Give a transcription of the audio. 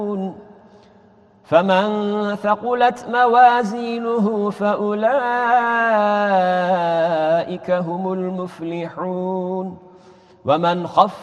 فمن ثقلت موازينه فأولئك هم المفلحون ومن خفت